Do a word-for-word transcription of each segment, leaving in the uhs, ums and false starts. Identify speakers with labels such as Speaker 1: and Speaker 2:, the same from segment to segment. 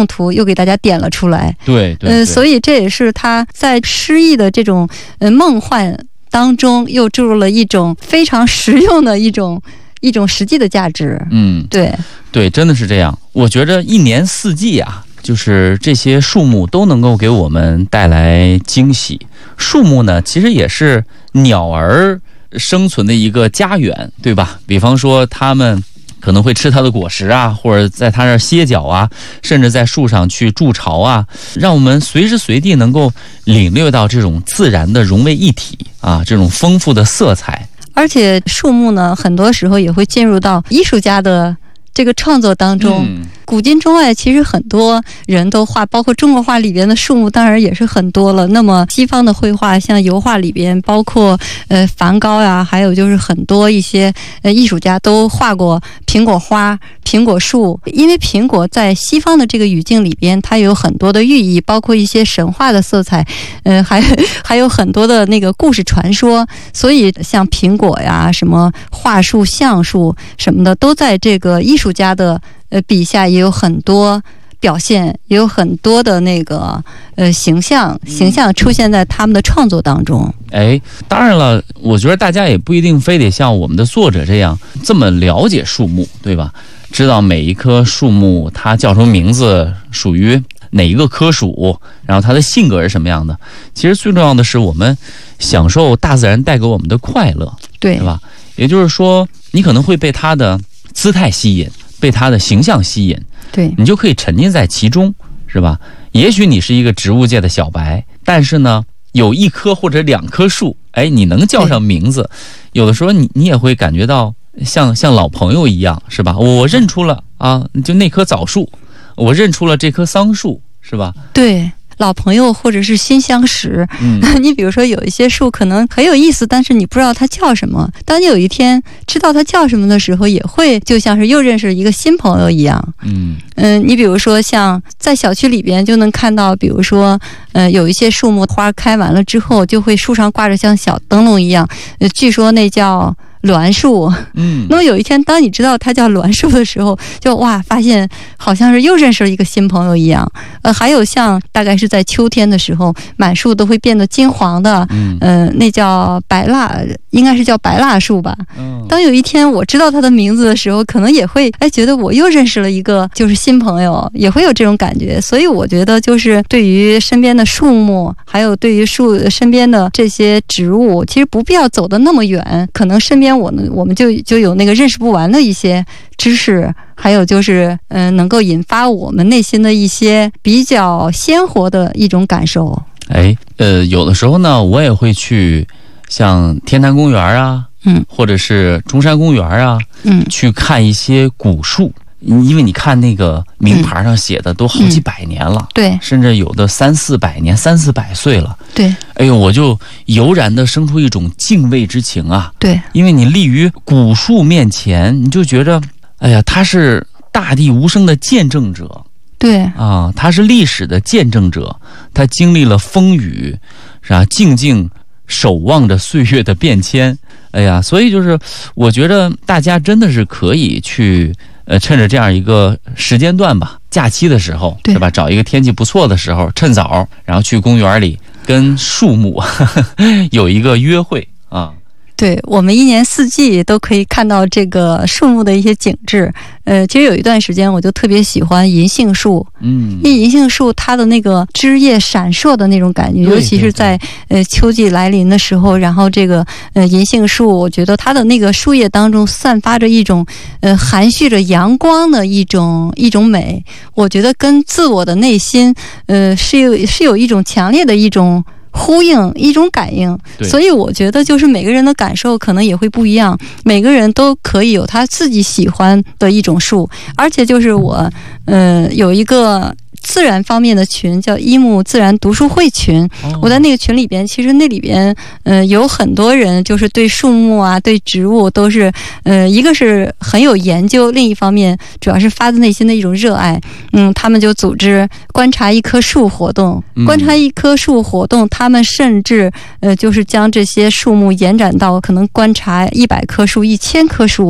Speaker 1: 用途又给大家点了出来。
Speaker 2: 对对对，
Speaker 1: 呃，所以这也是他在诗意的这种呃梦幻当中又注入了一种非常实用的一种一种实际的价值。
Speaker 2: 嗯，
Speaker 1: 对
Speaker 2: 对，真的是这样。我觉着一年四季啊，就是这些树木都能够给我们带来惊喜。树木呢，其实也是鸟儿生存的一个家园，对吧？比方说它们可能会吃它的果实啊，或者在它那儿歇脚啊，甚至在树上去筑巢啊，让我们随时随地能够领略到这种自然的融为一体啊，这种丰富的色彩。
Speaker 1: 而且树木呢，很多时候也会进入到艺术家的这个创作当中。嗯，古今中外其实很多人都画，包括中国画里边的树木当然也是很多了。那么西方的绘画，像油画里边，包括呃梵高呀，还有就是很多一些呃艺术家都画过苹果花、苹果树。因为苹果在西方的这个语境里边，它有很多的寓意，包括一些神话的色彩，呃，还还有很多的那个故事传说。所以像苹果呀、什么桦树、橡树什么的，都在这个艺术家的呃笔下也有很多表现，也有很多的那个呃形象形象出现在他们的创作当中。
Speaker 2: 哎，当然了，我觉得大家也不一定非得像我们的作者这样这么了解树木，对吧？知道每一棵树木它叫什么名字，属于哪一个科属，然后它的性格是什么样的。其实最重要的是我们享受大自然带给我们的快乐，
Speaker 1: 对，
Speaker 2: 对吧？也就是说，你可能会被它的姿态吸引，被它的形象吸引，
Speaker 1: 对，
Speaker 2: 你就可以沉浸在其中，是吧？也许你是一个植物界的小白，但是呢，有一棵或者两棵树，哎，你能叫上名字，有的时候你你也会感觉到像像老朋友一样，是吧？我认出了啊，就那棵枣树，我认出了这棵桑树，是吧？
Speaker 1: 对。老朋友或者是新相识，嗯，你比如说有一些树可能很有意思，但是你不知道它叫什么。当你有一天知道它叫什么的时候，也会就像是又认识一个新朋友一样。嗯嗯，你比如说像在小区里边就能看到，比如说呃有一些树木花开完了之后，就会树上挂着像小灯笼一样，呃，据说那叫栾树。嗯，那么有一天当你知道它叫栾树的时候，就哇发现好像是又认识了一个新朋友一样。呃，还有像大概是在秋天的时候，满树都会变得金黄的，嗯，呃，那叫白蜡，应该是叫白蜡树吧。嗯，当有一天我知道它的名字的时候，可能也会哎觉得我又认识了一个就是新朋友，也会有这种感觉。所以我觉得就是对于身边的树木，还有对于树身边的这些植物，其实不必要走得那么远，可能身边我们我们就就有那个认识不完的一些知识，还有就是嗯、呃，能够引发我们内心的一些比较鲜活的一种感受。
Speaker 2: 哎，呃，有的时候呢，我也会去像天坛公园啊，嗯，或者是中山公园啊，嗯，去看一些古树。因为你看那个名牌上写的都好几百年了，嗯嗯、对，甚至有的三四百年、三四百岁了，对。哎呦，我就油然的生出一种敬畏之情啊，对，因为你立于古树面前，你就觉着，哎呀，他是大地无声的见证者，对啊，他是历史的见证者，他经历了风雨，是吧？静静守望着岁月的变迁，哎呀，所以就是我觉得大家真的是可以去。呃，趁着这样一个时间段吧，假期的时候，对吧？找一个天气不错的时候，趁早，然后去公园里跟树木呵呵有一个约会啊。对，我们一年四季都可以看到这个树木的一些景致。呃，其实有一段时间我就特别喜欢银杏树，嗯，因为银杏树它的那个枝叶闪烁的那种感觉，尤其是在呃秋季来临的时候，然后这个呃银杏树，我觉得它的那个树叶当中散发着一种呃含蓄着阳光的一种一种美，我觉得跟自我的内心呃是有是有一种强烈的一种。呼应一种感应，所以我觉得就是每个人的感受可能也会不一样，每个人都可以有他自己喜欢的一种树，而且就是我，呃，有一个自然方面的群叫一木自然读书会群，我在那个群里边，其实那里边，呃，有很多人就是对树木啊、对植物都是，呃，一个是很有研究，另一方面主要是发自内心的一种热爱。嗯，他们就组织观察一棵树活动，观察一棵树活动，他们甚至呃，就是将这些树木延展到可能观察一百棵树、一千棵树。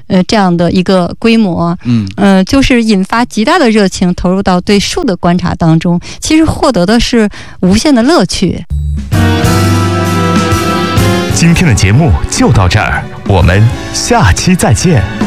Speaker 1: 呃这样的一个规模，嗯呃，就是引发极大的热情，投入到对树的观察当中，其实获得的是无限的乐趣。
Speaker 3: 今天的节目就到这儿，我们下期再见。